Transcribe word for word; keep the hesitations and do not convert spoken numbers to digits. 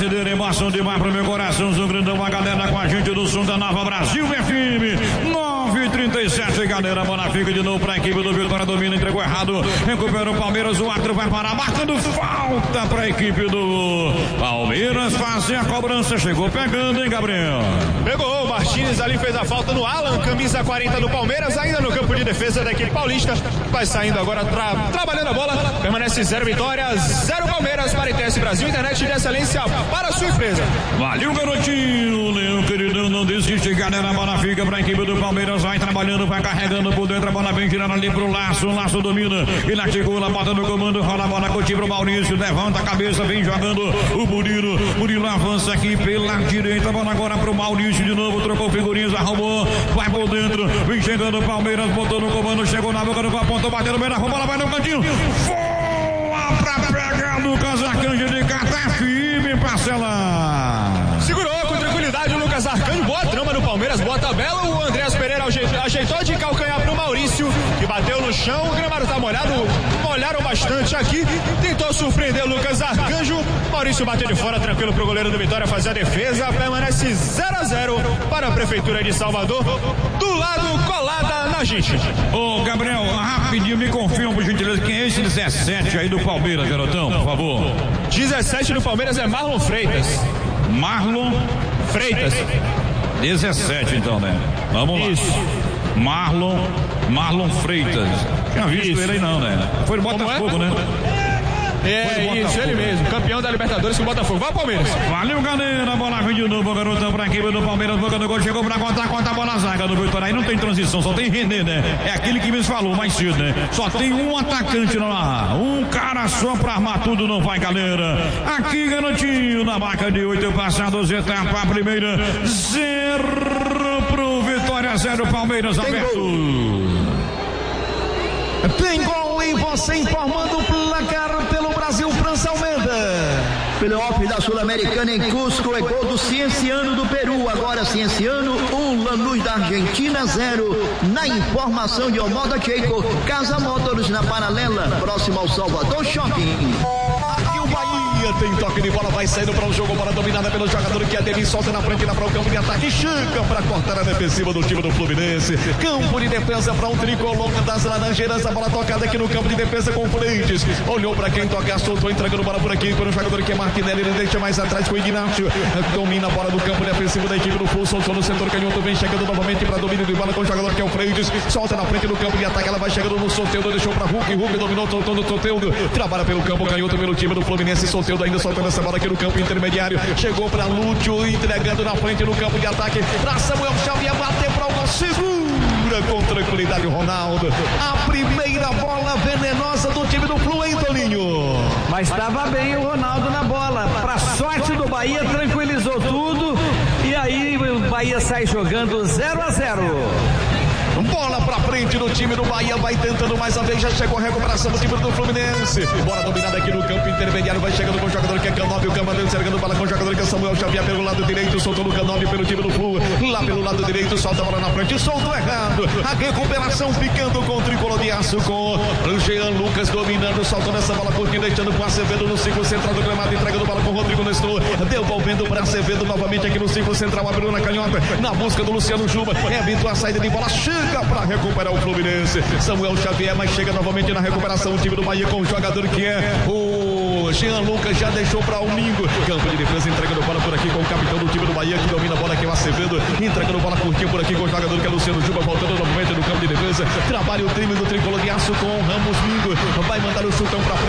brasileira, emoção demais pro meu coração. Um grandão, a galera com a gente do som da Nova Brasil F M. nove e trinta e sete, galera. A bola fica de novo pra equipe do Vitória. Domina, entregou errado. Recupera o Palmeiras. O árbitro vai parar, marcando falta pra equipe do Palmeiras. Fazer a cobrança. Chegou pegando, hein, Gabriel? Pegou. O Martins ali fez a falta no Alan. Camisa quarenta do Palmeiras. Ainda no campo de defesa da equipe paulista. Vai saindo agora, tra... trabalhando a bola. Permanece zero Vitória, zero Palmeiras. Para I T S Brasil, internet de excelência para a sua empresa. Valeu, garotinho. Leão, queridão, não desiste, galera. A bola fica pra equipe do Palmeiras. Vai trabalhando, vai carregando por dentro. A bola vem girando ali pro laço. O laço domina. Ele articula, bota no comando. Rola a bola, curte pro Maurício. Levanta a cabeça, vem jogando o Murilo. Murilo avança aqui pela direita. A bola agora pro Maurício de novo. Trocou figurinhas, arrumou. Vai por dentro. Vem chegando o Palmeiras. Botou no comando. Chegou na boca do ponto. Bateu no meio da rua. Bola vai no cantinho. Voa pra pegar Lucas Arcanjo de Cata firme, parcela. Segurou com tranquilidade o Lucas Arcanjo. Boa trama no Palmeiras, boa tabela. O Andreas Pereira ajeitou de calcanhar pro Maurício, que bateu no chão. O gramado tá molhado, molharam bastante aqui. Tentou surpreender o Lucas Arcanjo. Maurício bateu de fora, tranquilo pro goleiro do Vitória fazer a defesa. Permanece zero a zero para a Prefeitura de Salvador. Do lado, colada na gente. Ô, Gabriel, rapidinho, me confirma, por gentileza, quem é esse dezessete aí do Palmeiras, garotão, por favor? dezessete do Palmeiras é Marlon Freitas. Marlon Freitas. dezessete, então, né? Vamos lá. Isso. Marlon, Marlon Freitas. Tinha visto Isso. ele aí não, né? Foi no Botafogo, é? né? É, isso, ele mesmo, campeão da Libertadores com o Botafogo. Vai, Palmeiras. Valeu, galera. A bola vem de novo, garotão, pra equipe do Palmeiras. Boca do gol, chegou pra contar, conta a bola na zaga do Vitória. Aí não tem transição, só tem René, né? É aquele que me falou mais cedo, né? Só tem um atacante lá. Um cara só pra armar tudo, não vai, galera. Aqui, garotinho, na marca de oito passados, etapa a primeira. Zero pro Vitória, zero Palmeiras, aberto. Tem gol e você informando o placar pelo Brasil, França Almeida. Playoff da Sul-Americana em Cusco, é gol do Cienciano do Peru. Agora Cienciano, um, Lanús da Argentina, zero. Na informação de Omoda Checo, Casa Motors na Paralela, próximo ao Salvador Shopping. Aqui o Bahia tem toque de bola, vai saindo para o jogo, bola dominada pelo jogador que é Ademir, solta na frente, lá para o campo de ataque, chega para cortar a defensiva do time do Fluminense. Campo de defesa para um tricolor das Laranjeiras, a bola tocada aqui no campo de defesa com o Freitas. Olhou para quem toca, soltou, entregando bola por aqui para o jogador que é Martinelli, ele deixa mais atrás com o Ignacio. Domina a bola do campo defensivo da equipe do Flu, soltou no setor canhoto, vem chegando novamente para domínio de bola com o jogador que é o Freitas. Solta na frente do campo de ataque, ela vai chegando no Soteldo, deixou para Hulk, Hulk dominou, soltou no Soteldo, trabalha pelo campo canhoto pelo time do Fluminense. Soteldo ainda soltando essa bola aqui no campo intermediário, chegou para Lúcio, entregando na frente no campo de ataque para Samuel Xavier, bater para o segura com tranquilidade o Ronaldo. A primeira bola venenosa do time do Flu, hein, Toninho? Mas estava bem o Ronaldo na bola, para sorte do Bahia, tranquilizou tudo e aí o Bahia sai jogando zero a zero. Bola pra frente do time do Bahia, vai tentando mais uma vez, já chegou a recuperação do time do Fluminense. Bola dominada aqui no campo intermediário, vai chegando com o jogador que é Canóbio, o Camarão chegando bola com o jogador que é Samuel Xavier pelo lado direito, soltou no Canóbio pelo time do Flu, lá pelo lado direito, solta a bola na frente, soltou errado. A recuperação ficando com o tricolor de aço, com o Jean Lucas dominando, soltando essa bola curtinha, deixando com o Acevedo no círculo central do gramado, entregando bola com o Rodrigo Nestor, devolvendo para Acevedo novamente aqui no círculo central, abriu na canhota, na busca do Luciano Juba, evitou a saída de bola, chega para recuperar o Fluminense. Samuel Xavier, mas chega novamente na recuperação o time do Bahia com o jogador que é o Jean Lucas, já deixou para o Mingo. Campo de defesa, entregando bola por aqui com o capitão do time do Bahia, que domina a bola, que é o Acevedo, entregando bola curtinha por aqui com o jogador que é o Luciano Juba, voltando novamente no campo de defesa. Trabalha o time do tricolor de aço com o Ramos Mingo, vai mandar o chutão para frente.